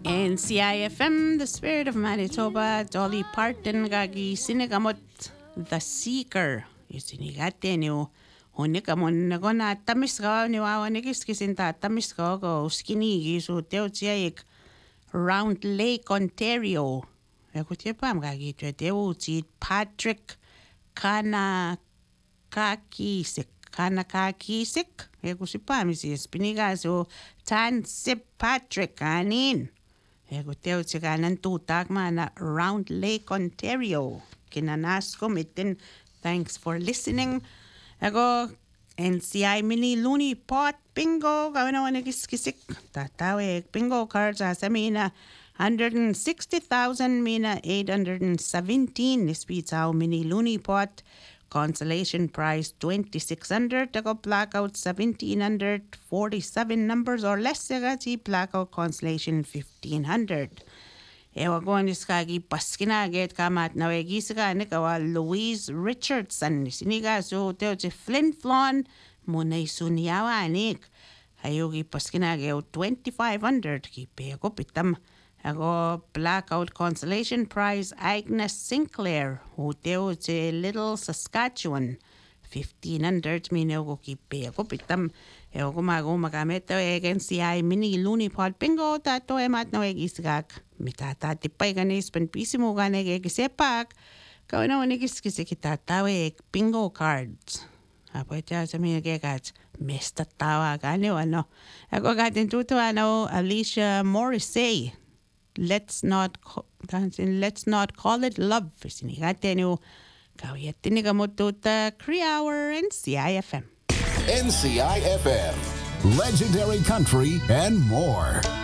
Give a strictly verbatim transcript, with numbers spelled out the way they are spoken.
N C I F M, the spirit of Manitoba, Dolly Parton, gagi sinigamot, the seeker. Isinigate niyo. Honikamon na ko na tamis ka ni wawa ni kiskisin ta tamis ka ko skinny so teo tiyaik Round Lake, Ontario. Ako tiya pa magagi teo si Patrick Kanakakisik. Kanakakisik. Ako si pa misi spiniga so Tan Sip Patrick kanin. Ako teo si kanan tutak man na Round Lake, Ontario. Kinanas ko mitin. Thanks for listening. Ako, N C I Mini Looney Pot Bingo. Gawin ako nagiskisik. Tatawag. Bingo cards sa mina. one hundred sixty thousand mina eight hundred seventeen. This beats our Mini Looney Pot. Consolation prize twenty-six hundred. Ako blackout seventeen hundred. forty-seven numbers or less. Sagati blackout consolation fifteen hundred. Ewa ko ni skagi paskinaget kamat na wegisika ni kawa Louise Richardson siniga so teo si Flin Flon munay sunyawa anik ayogi paskinage twenty-five hundred ki pego pitam ako blackout consolation prize Agnes Sinclair o teo si Little Saskatchewan fifteen hundred minyo ko ki pego pitam ewa ko mago magamit teo egen si ay Mini Looney Pot Bingo tato emat na wegisikak mitatatipay ganis panpisimo ka nagigisepak. Kau na wanigis-gisi kita tawag bingo cards. Apo ito sa mga gagats. Mista tawa ka niyo ano. Ako gatin tuto ano Alicia Morrissey. Let's not let's not call it love. Sinigate niyo. Kau yatiniga mo tuta Cree Hour N C I F M. N C I F M. Legendary country and more.